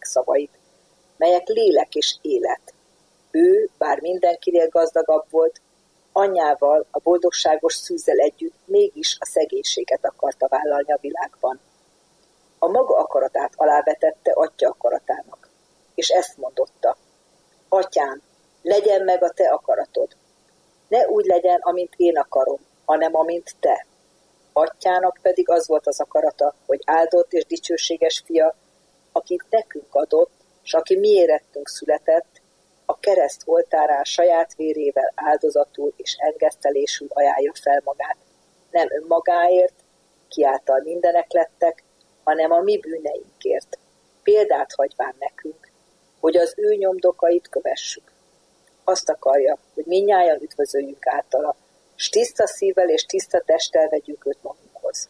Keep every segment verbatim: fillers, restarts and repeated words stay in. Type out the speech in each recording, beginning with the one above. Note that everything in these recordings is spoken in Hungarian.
lélek szavait, melyek lélek és élet. Ő, bár mindenkinél gazdagabb volt, anyjával, a boldogságos szűzzel együtt mégis a szegénységet akarta vállalni a világban. A maga akaratát alávetette Atya akaratának, és ezt mondotta: Atyám, legyen meg a te akaratod. Ne úgy legyen, amint én akarom, hanem amint te. Atyának pedig az volt az akarata, hogy áldott és dicsőséges fia, akit nekünk adott, s aki mi érettünk született, a kereszt oltárán saját vérével áldozatul és engesztelésül ajánlja fel magát. Nem önmagáért, kiáltal mindenek lettek, hanem a mi bűneinkért, példát hagyván nekünk, hogy az ő nyomdokait kövessük. Azt akarja, hogy mindnyájan üdvözöljük általa, s tiszta szívvel és tiszta testtel vegyük őt magunkhoz.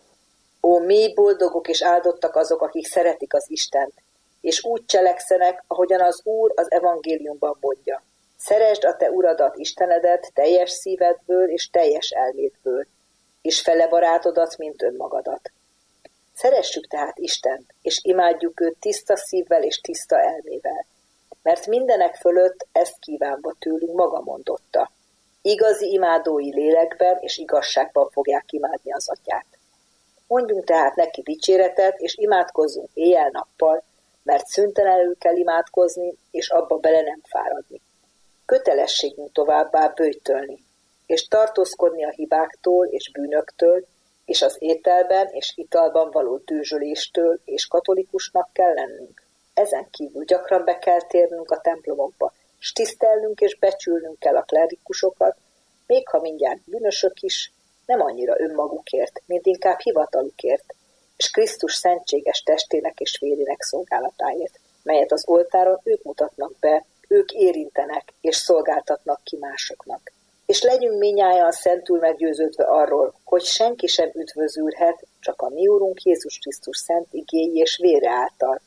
Ó, mi boldogok és áldottak azok, akik szeretik az Istent, és úgy cselekszenek, ahogyan az Úr az evangéliumban mondja. Szeresd a te Uradat, Istenedet teljes szívedből és teljes elmédből, és fele barátodat, mint önmagadat. Szeressük tehát Istent, és imádjuk őt tiszta szívvel és tiszta elmével, mert mindenek fölött ezt kívánva tőlünk maga mondotta. Igazi imádói lélekben és igazságban fogják imádni az Atyát. Mondjunk tehát neki dicséretet, és imádkozzunk éjjel-nappal, mert szüntelenül kell imádkozni, és abba bele nem fáradni. Kötelességünk továbbá böjtölni, és tartózkodni a hibáktól és bűnöktől, és az ételben és italban való dűzsöléstől, és katolikusnak kell lennünk. Ezen kívül gyakran be kell térnünk a templomokba, s tisztelnünk és becsülnünk kell a klérikusokat, még ha mindjárt bűnösök is, nem annyira önmagukért, mint inkább hivatalukért, és Krisztus szentséges testének és vérének szolgálatáért, melyet az oltáron ők mutatnak be, ők érintenek és szolgáltatnak ki másoknak. És legyünk mindnyájan szentül meggyőződve arról, hogy senki sem üdvözülhet, csak a mi Úrunk Jézus Krisztus szent igéi és vére által.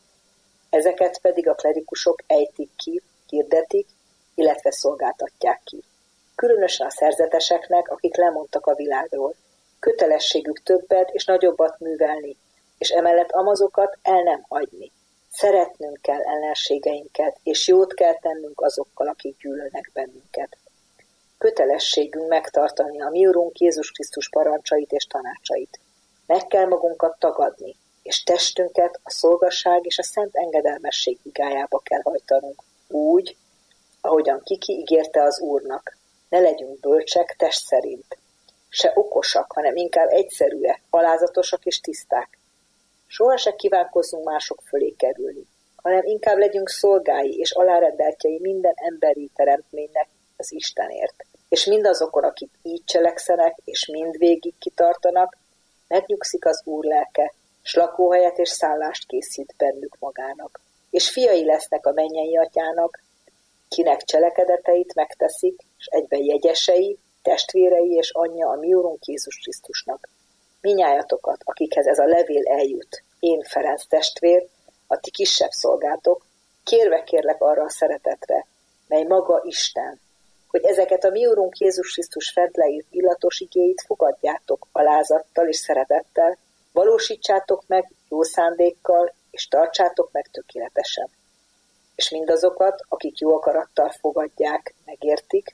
Ezeket pedig a klerikusok ejtik ki, hirdetik, illetve szolgáltatják ki. Különösen a szerzeteseknek, akik lemondtak a világról. Kötelességük többet és nagyobbat művelni, és emellett amazokat el nem hagyni. Szeretnünk kell ellenségeinket, és jót kell tennünk azokkal, akik gyűlölnek bennünket. Kötelességünk megtartani a mi Urunk Jézus Krisztus parancsait és tanácsait. Meg kell magunkat tagadni, és testünket a szolgasság és a szent engedelmesség igájába kell hajtanunk, úgy, ahogyan Kiki ígérte az Úrnak. Ne legyünk bölcsek test szerint, se okosak, hanem inkább egyszerűek, alázatosak és tiszták. Soha se kívánkozzunk mások fölé kerülni, hanem inkább legyünk szolgái és alárendeltjei minden emberi teremtménynek az Istenért. És mindazokon, akik így cselekszenek, és mindvégig kitartanak, megnyugszik az Úr lelke, s lakóhelyet és szállást készít bennük magának. És fiai lesznek a mennyei Atyának, kinek cselekedeteit megteszik, és egyben jegyesei, testvérei és anyja a mi Úrunk Jézus Krisztusnak. Minnyájatokat, akikhez ez a levél eljut, én Ferenc testvér, a ti kisebb szolgátok, kérve kérlek arra a szeretetre, mely maga Isten, hogy ezeket a mi Úrunk Jézus Krisztus fent leírt illatos igéit fogadjátok alázattal és szeretettel, valósítsátok meg jó szándékkal, és tartsátok meg tökéletesen. És mindazokat, akik jó akarattal fogadják, megértik,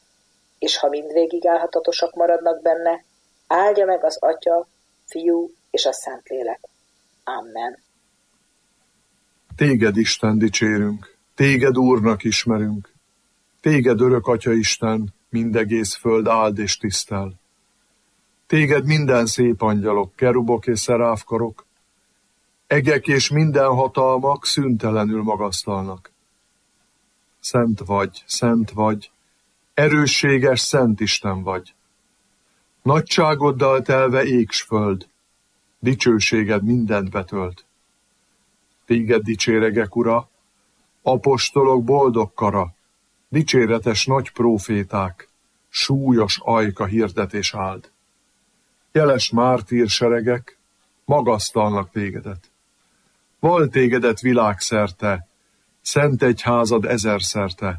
és ha mindvégig állhatatosak maradnak benne, áldja meg az Atya, Fiú és a Szentlélek. Amen. Téged, Isten, dicsérünk, téged Úrnak ismerünk, téged örök Atya Isten, mindegész föld áld és tisztel. Téged minden szép angyalok, kerubok és szeráfkarok, egek és minden hatalmak szüntelenül magasztalnak. Szent vagy, szent vagy, erősséges Szent Isten vagy. Nagyságoddal telve ég s föld, dicsőséged mindent betölt. Téged dicséregek, Ura, apostolok boldog kara, dicséretes nagy próféták, súlyos ajka hirdetés áld. Jeles mártír seregek magasztalnak tégedet. Val tégedet világszerte, szent egyházad ezerszerte.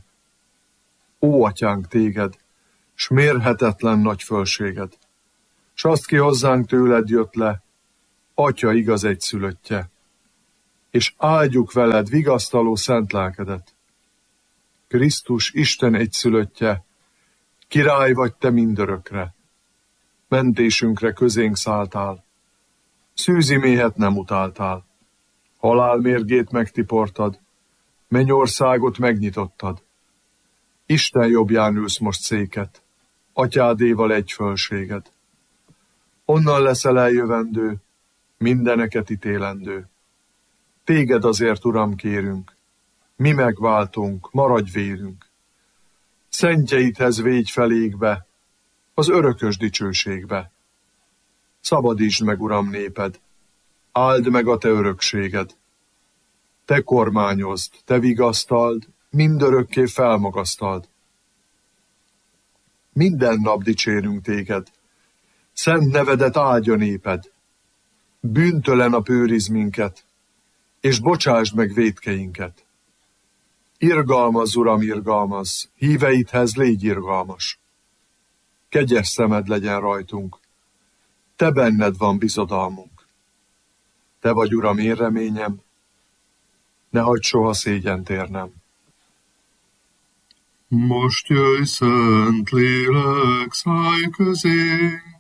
Ó, Atyánk, téged, s mérhetetlen nagy fölséged, s azt ki hozzánk tőled jött le, Atya igaz egyszülöttje. és áldjuk veled vigasztaló szent lelkedet. Krisztus Isten egyszülöttje, király vagy te mindörökre, mentésünkre közénk szálltál, szűzi méhet nem utáltál, halál mérgét megtiportad, mennyországot megnyitottad. Isten jobbján ülsz most széket, atyádéval egy fölséged. Onnan leszel eljövendő, mindeneket ítélendő. Téged azért, Uram, kérünk, mi megváltunk, maradj vérünk. Szentjeidhez végy felékbe, az örökös dicsőségbe. Szabadítsd meg, Uram, néped, áld meg a te örökséged. Te kormányozd, te vigasztald, mindörökké felmagasztald. Minden nap dicsérünk téged, szent nevedet áldja néped. Bűntelen nap őriz minket, és bocsásd meg vétkeinket. Irgalmazz, Uram, irgalmazz, híveidhez légy irgalmas. Kegyes szemed legyen rajtunk, te benned van bizodalmunk. Te vagy, Uram, én reményem, ne hagyd soha szégyent érnem. Most jöjj, Szent Lélek, szállj közénk,